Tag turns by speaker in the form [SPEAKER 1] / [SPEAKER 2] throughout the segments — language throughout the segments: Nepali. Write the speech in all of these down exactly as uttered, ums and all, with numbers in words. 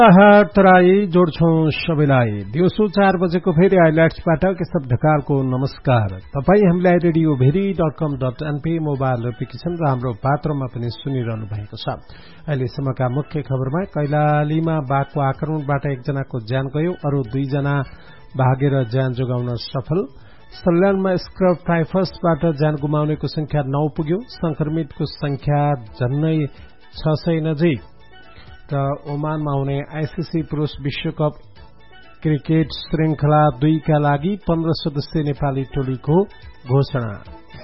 [SPEAKER 1] तराई जोड्छौं सबैलाई दिउँसो चार बजेको फेरि हाइलाइट्सबाट केशव ढकालको नमस्कार। तपाई हामीलाई रेडियो भेरी डट कम डट एनपी मोबाइल एप्लिकेशन र हाम्रो पात्रमा पनि सुनिरहनु भएको छ। अहिलेसम्मका मुख्य खबरमा कैलालीमा बाघको आक्रमणबाट एकजनाको ज्यान गयो, अरू दुईजना भागेर ज्यान जोगाउन सफल। सल्यानमा स्क्रब टाइफसबाट ज्यान गुमाउनेको संख्या नौ पुग्यो, संक्रमितको संख्या झन्नै छ सय नजिक। र ओमानमा हुने आईसीसी पुरुष विश्वकप क्रिकेट श्रृंखला दुईका लागि पन्ध्र सदस्यीय नेपाली टोलीको घोषणा।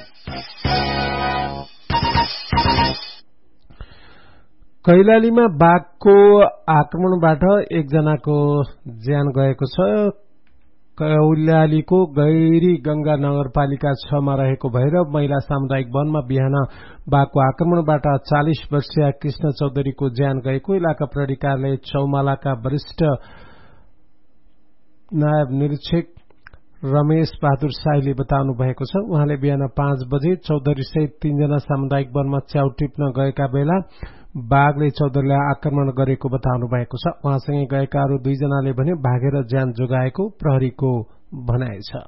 [SPEAKER 1] कैलालीमा बाघको आक्रमणबाट एकजनाको ज्यान गएको छ। कैलालीको गैरी गंगा नगरपालिका छ मा रहेको भैरव महिला सामुदायिक वनमा बिहान बाघको आक्रमणबाट चालीस वर्षीय कृष्ण चौधरीको ज्यान गएको इलाका प्रहरी कार्यालय चौमालाका वरिष्ठ नायब निरीक्षक रमेश बहादुर शाहीले बताउनु भएको छ। उहाँले बिहान पाँच बजे चौधरी सहित तीनजना सामुदायिक वनमा च्याउ टिप्न गएका बेला बाघले चौधरीलाई आक्रमण गरेको बताउनु भएको छ। उहाँसँगै गएका अरू दुईजनाले भने भागेर ज्यान जोगाएको प्रहरीको भनाइ छ।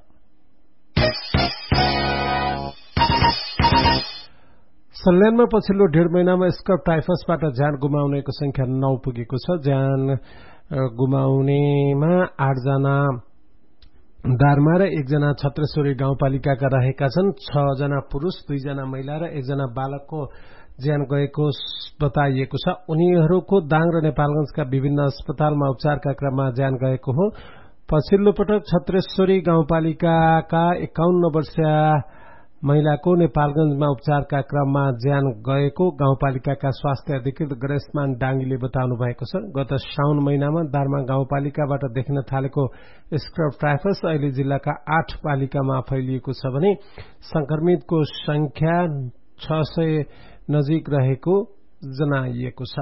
[SPEAKER 1] सल्यानमा पछिल्लो डेढ महिनामा स्क्रब टाइफसबाट ज्यान गुमाउनेको संख्या नौ पुगेको छ। ज्यान गुमाउनेमा आठजना दारमा र एकजना छत्रेश्वरी गाउँपालिकाका रहेका छन्। छ जना पुरूष, दुईजना महिला र एकजना बालकको ज्यान गएको बताइएको छ। उनीहरूको दाङ र नेपालगंजका विभिन्न अस्पतालमा उपचारका क्रममा ज्यान गएको हो। पछिल्लो पटक छत्रेश्वरी गाउँपालिकाका एकाउन्न वर्षीय महिलाको नेपालगंजमा उपचारका क्रममा ज्यान गएको गाउँपालिकाका स्वास्थ्य अधिकृत गणेशमान डाङ्गीले बताउनु भएको छ। गत साउन महिनामा दार्मा गाउँपालिकाबाट देखिन थालेको स्क्रब टाइफस अहिले जिल्लाका आठ पालिकामा फैलिएको छ भने संक्रमितको संख्या छ सय नजिक रहेको जनाइएको छ।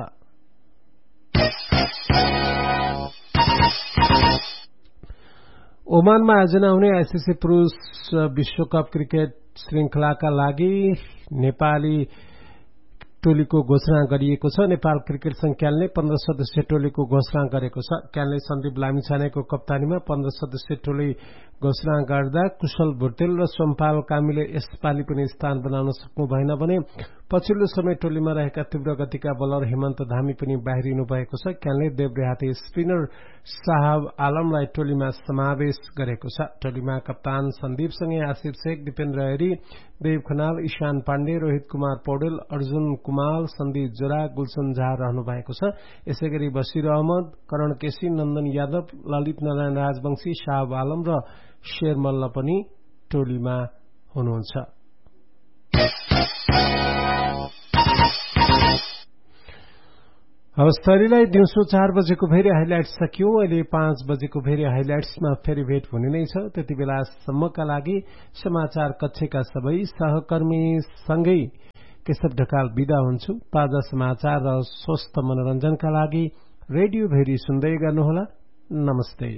[SPEAKER 1] ओमानमा आयोजना हुने आईसीसी पुरुष विश्वकप क्रिकेट श्रृंखलाका लागि नेपाली टोलीको घोषणा गरिएको छ। नेपाल क्रिकेट संघ क्यानले पन्ध्र सदस्यीय टोलीको घोषणा गरेको छ। क्यानले सन्दीप लामिछानेको कप्तानीमा पन्ध्र सदस्यीय टोली घोषणा गर्दा कुशल भुटेल र सोमपाल कामीले यसपालि पनि स्थान बनाउन सक्नु भएन भने पछिल्लो समय टोलीमा रहेका तीव्र गतिका बलर हेमन्त धामी पनि बाहिरिनु भएको छ। क्यानले देब्रेहाती स्पिनर साहब आलमलाई टोलीमा समावेश गरेको छ। टोलीमा कप्तान सन्दीपसँगै आसिफ शेख, दिपेन्द्र हेरी, देव खनाल, ईशान पाण्डे, रोहित कुमार पौडेल, अर्जुन कुमाल, सन्दीप जोरा, गुलसन झा रहनु भएको छ। यसैगरी बशीर अहमद, करण केसी, नन्दन यादव, ललित नारायण राजवंशी, साहब आलम र शेर मल्ल पनि टोलीमा हुनुहुन्छ। हवस्तरीलाई दिउँसो चार बजेको फेरि हाइलाइट्स सकियो। अहिले पाँच बजेको फेरि हाइलाइट्समा फेरि भेट हुने नै छ। त्यति बेलासम्मका लागि समाचार कक्षका सबै सहकर्मी सँगै केशव ढकाल बिदा हुन्छु। ताजा समाचार र स्वस्थ मनोरञ्जनका लागि रेडियो भेरी सुन्दै गर्नुहोला। नमस्ते।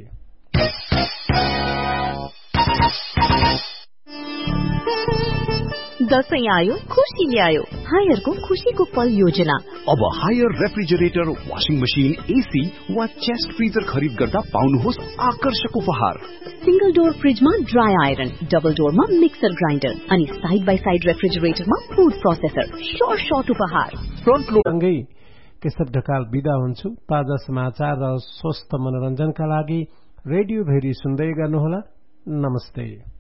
[SPEAKER 2] दशैं आयो, खुशी ल्यायो। हायरको खुशीको पल योजना।
[SPEAKER 3] अब higher refrigerator, washing machine, AC वा चेस्ट फ्रिजर खरिद गर्दा पाउनुहोस् आकर्षक उपहार।
[SPEAKER 2] सिंगल डोर फ्रिजमा dry iron, double डोरमा mixer grinder अनि side by side रेफ्रिजरेटरमा food processor. Short short उपहार।
[SPEAKER 1] फ्रन्ट लोडसँगै केशव ढकाल बिदा हुन्छु। ताजा समाचार र स्वस्थ मनोरञ्जनका लागि रेडियो भेरी सुन्दै गर्नुहोला। नमस्ते।